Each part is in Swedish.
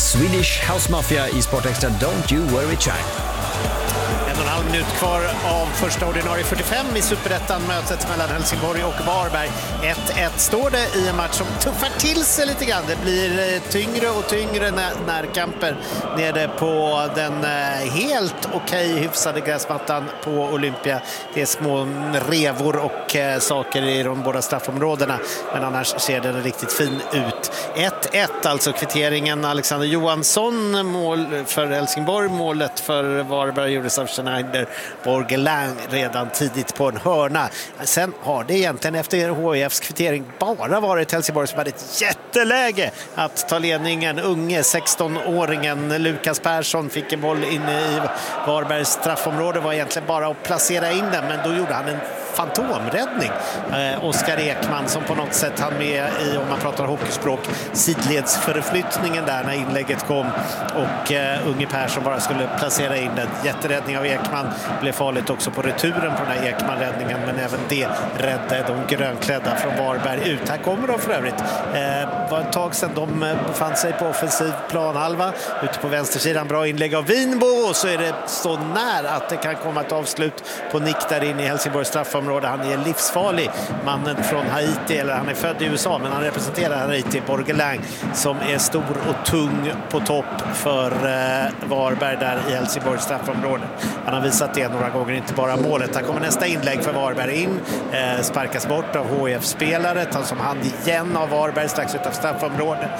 Swedish House Mafia i Sport Extra Don't You Worry Child. 1,5 minut kvar av första ordinarie 45 i Superettan, mötet mellan Helsingborg och Varberg. 1-1 står det i en match som tuffar till sig lite grann. Det blir tyngre och tyngre närkamper nere på den helt okej hyfsade gräsmattan på Olympia. Det är små revor och saker i de båda straffområdena, men annars ser den riktigt fin ut. 1-1 alltså kvitteringen. Alexander Johansson mål för Helsingborg, målet för Varberg gjordes av Schneider Borgelang redan tidigt på en hörna. Sen har det egentligen efter HIFs kvittering bara varit Helsingborg som hade ett jätteläge att ta ledningen. Unge 16-åringen Lukas Persson fick en boll inne i Varbergs straffområde, var egentligen bara att placera in den, men då gjorde han en fantomräddning. Oskar Ekman som på något sätt hann med i, om man pratar hockeyspråk, sidledsförflyttningen där när inlägget kom, och Unge Persson bara skulle placera in den. Jätteräddning av Ekman, blev farligt också på returen på den här Ekman-räddningen, men även det räddade de grönklädda från Varberg ut. Här kommer de för övrigt. Var ett tag sedan de befann sig på offensiv planhalva. Ute på vänstersidan, bra inlägg av Winbo, och så är det så nära att det kan komma ett avslut på nick där inne i Helsingborgs straffområde. Han är livsfarlig, mannen från Haiti, eller han är född i USA men han representerar Haiti, Borgelang, som är stor och tung på topp för Varberg där i Helsingborgs straffområde. Han har visat det några gånger, inte bara målet. Här kommer nästa inlägg för Varberg in, sparkas bort av HIF-spelare, tas som hand igen av Varberg strax utanför straffområdet.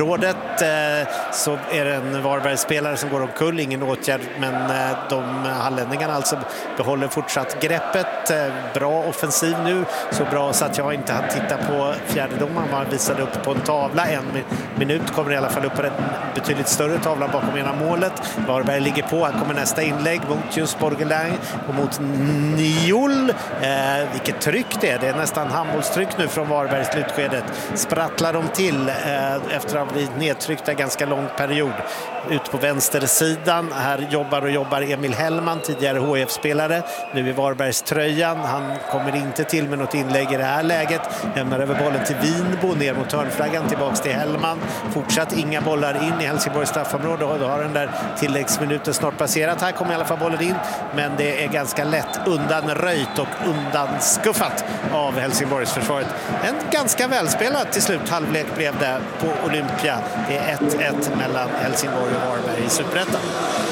Så är det en Varberg-spelare som går omkull, ingen åtgärd, men de hallänningarna alltså behåller fortsatt greppet. Bra offensiv nu, så bra så att jag inte hann titta på fjärdedomaren. Man visade upp på en tavla, en minut kommer i alla fall upp på en betydligt större tavla bakom ena målet. Varberg ligger på, här kommer nästa inlägg mot just Borgelang och mot Niol. Vilket tryck det är nästan handbollstryck nu från Varberg i slutskedet. Sprattlar de till efter att ha blivit nedtryckta ganska lång period. Ut på vänstersidan, här jobbar Emil Hellman, tidigare HF-spelare, nu i Varbergs tröjan. Han kommer inte till med något inlägg i det här läget. Lämnar över bollen till Winbo, ner mot hörnflaggan, tillbaks till Hellman. Fortsatt inga bollar in i Helsingborgs straffområde, och då har den där tilläggsminuten snart passerat. Här kommer i alla fall bollen in, men det är ganska lätt undanröjt och undanskuffat av Helsingborgs försvaret. En ganska välspelad till slut halvlek blev det på Olympia. Det är 1-1 mellan Helsingborg och Varberg i Superettan.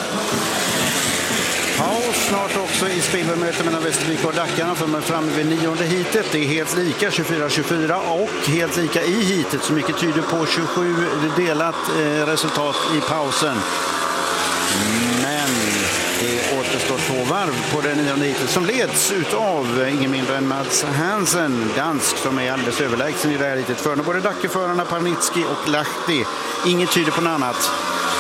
Paus snart också i spelmöte mellan Västervik och Dackarna, för man är framme vid 9:e hitet. Det är helt lika 24-24 och helt lika i hitet, så mycket tyder på 27 delat resultat i pausen. Men det återstår 2 varv på den 9:e hitet som leds utav ingen mindre än Mats Hansen, dansk, som är alldeles överlägsen i det här hitet. För både Dackeförarna Parnitski och Lahti. Inget tyder på något annat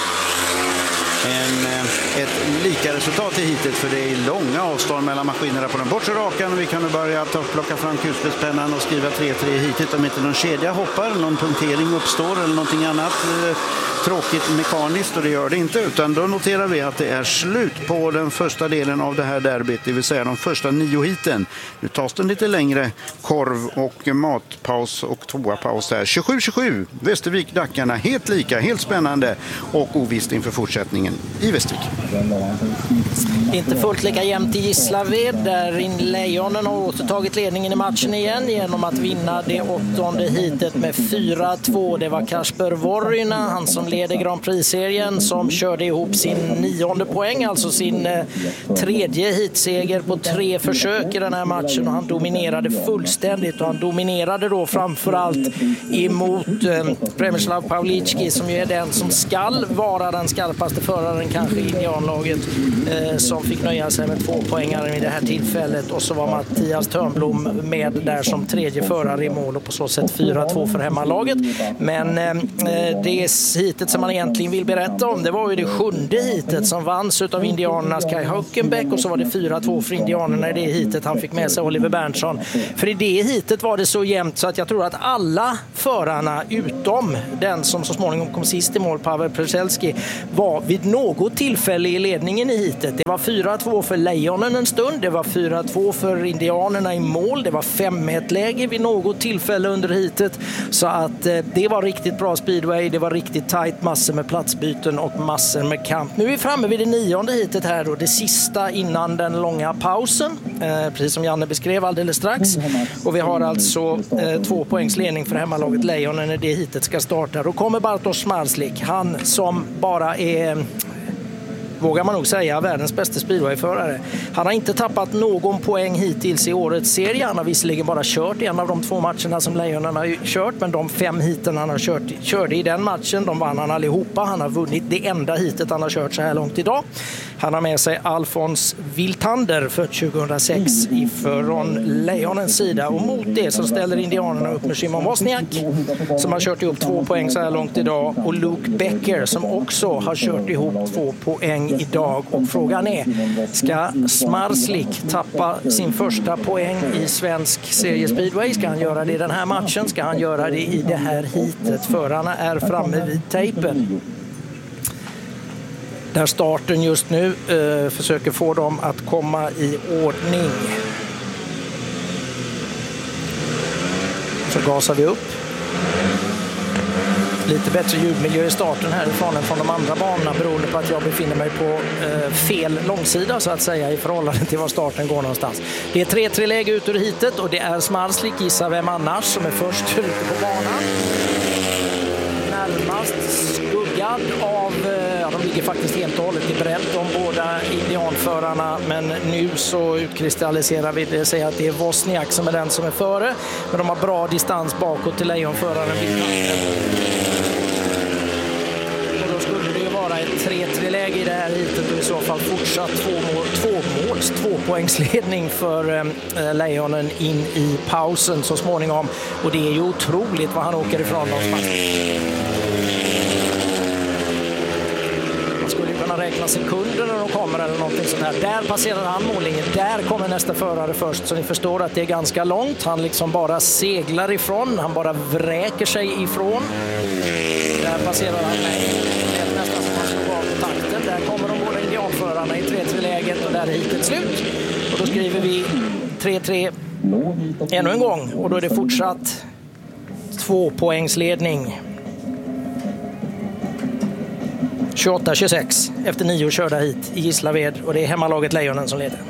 ett lika resultat i hitet, för det är långa avstånd mellan maskinerna på den bortre rakan, och vi kan nu börja plocka fram kulspetspennan och skriva 3-3 i hitet om inte någon kedja hoppar, någon punktering uppstår eller någonting annat tråkigt mekaniskt, och det gör det inte, utan då noterar vi att det är slut på den första delen av det här derbyt, det vill säga de första 9 hiten. Nu tas den lite längre korv och matpaus och toapaus där. 27-27, Västervik Dackarna, helt lika, helt spännande och ovisst inför fortsättningen i Västervik. Inte fullt lika jämnt i Gislaved, där Lejonen har återtagit ledningen i matchen igen genom att vinna det 8:e hitet med 4-2. Det var Kasper Vorryna, han som leder Grand Prix-serien, som körde ihop sin 9:e poäng, alltså sin 3:e hitseger på 3 försök i den här matchen, och han dominerade fullständigt, och han dominerade då framförallt emot Premislav Pavlicki, som ju är den som skall vara den skarpaste föraren kanske i indianlaget, som fick nöja sig med 2 poängare vid det här tillfället, och så var Mattias Törnblom med där som 3:e förare i mål, och på så sätt 4-2 för hemmalaget. Men det hitet som man egentligen vill berätta om, det var ju det 7:e hitet som vanns utav indianernas Kai Höckenbäck, och så var det 4-2 för indianerna i det hitet. Han fick med sig Oliver Berntsson. För i det hitet var det så jämnt så att jag tror att alla förarna utom den som så småningom kom sist i mål, Pavel Przelski, var vid något tillfälle i ledningen i hitet. Det var 4-2 för Lejonen en stund, det var 4-2 för indianerna i mål, det var 5-1-läge vid något tillfälle under hitet. Så att det var riktigt bra speedway, det var riktigt tajt. fight, massor med platsbyten och massor med kamp. Nu är vi framme vid det 9:e heatet här då, det sista innan den långa pausen. Precis som Janne beskrev alldeles strax. Och vi har alltså 2 poängs ledning för hemmalaget Lejonen när det heatet ska starta. Då kommer Bartosz Zmarzlik, han som bara är, vågar man nog säga, världens bästa speedwayförare. Han har inte tappat någon poäng hittills i årets serie. Han har visserligen bara kört en av de 2 matcherna som Lejonen har kört, men de 5 heaten han har körde i den matchen, de vann han allihopa. Han har vunnit det enda heatet han har kört så här långt idag. Han har med sig Alfons Wiltander för 2006 från Lejonens sida, och mot det så ställer indianerna upp med Szymon Wozniak som har kört ihop 2 poäng så här långt idag, och Luke Becker som också har kört ihop 2 poäng idag. Och frågan är, ska Zmarzlik tappa sin första poäng i svensk serie speedway? Ska han göra det i den här matchen? Ska han göra det i det här heatet? Förarna är framme vid tejpen. Där starten just nu försöker få dem att komma i ordning. Så gasar vi upp. Lite bättre ljudmiljö i starten härifrån än från de andra banorna, beroende på att jag befinner mig på fel långsida så att säga i förhållande till var starten går någonstans. Det är 3-3-läge ut ur hitet och det är Zmarzlik, gissa vem annars, som är först ute på banan. Närmast skuggad av, de ligger faktiskt helt och hållet i bredd de båda indianförarna, men nu så utkristalliserar vi det, säger att det är Wozniak som är den som är före, men de har bra distans bakåt till lejonföraren. Och då skulle det ju vara ett 3-3-läge i det här hitet och i så fall fortsatt 2-poängsledning för Lejonen in i pausen så småningom, och det är ju otroligt vad han åker ifrån dem. Kunna räkna sekunder när de kommer eller någonting sånt här. Där passerar han mållinjen. Där kommer nästa förare först. Så ni förstår att det är ganska långt. Han liksom bara seglar ifrån. Han bara vräker sig ifrån. Där passerar han mig. Det är nästan som han slår av på takten. Där kommer de båda indianförarna i 3-3-läget och där är hitet slut. Och då skriver vi 3-3 ännu en gång. Och då är det fortsatt 2-poängsledning. 28-26 efter 9 körda hit i Gislaved, och det är hemmalaget Lejonen som leder.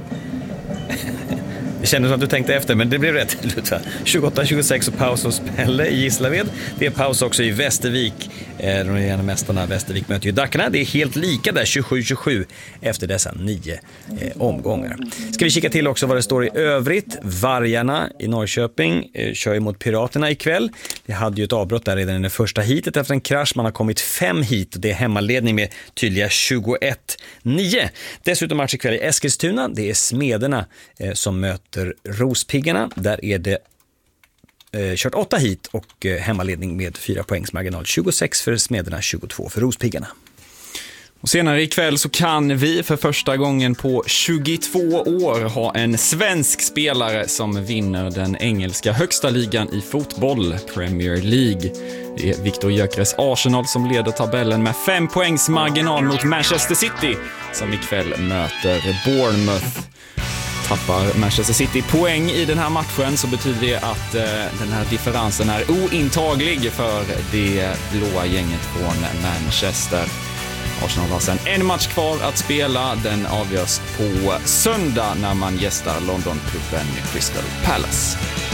Det kändes som att du tänkte efter, men det blev rätt. 28-26 och paus hos Pelle i Gislaved. Det är paus också i Västervik. De regerande mästarna Västervik möter ju Dackarna. Det är helt lika där, 27-27 efter dessa 9 omgångar. Ska vi kika till också vad det står i övrigt. Vargarna i Norrköping kör emot Piraterna ikväll. Det hade ju ett avbrott där redan i det första heatet efter en krasch. Man har kommit 5 hit och det är hemmaledning med tydliga 21-9. Dessutom match ikväll i Eskilstuna. Det är Smederna som möter Rospiggarna. Där är det kört 8 hit och hemmaledning med 4 poängs marginal. 26 för Smederna, 22 för Rospiggarna. Och senare ikväll så kan vi för första gången på 22 år ha en svensk spelare som vinner den engelska högsta ligan i fotboll, Premier League. Det är Victor Gyökeres Arsenal som leder tabellen med 5 poängs marginal mot Manchester City som ikväll möter Bournemouth. Tappar Manchester City poäng i den här matchen så betyder det att den här differensen är ointaglig för det blåa gänget från Manchester. Arsenal har sedan en match kvar att spela. Den avgörs på söndag när man gästar Londonklubben Crystal Palace.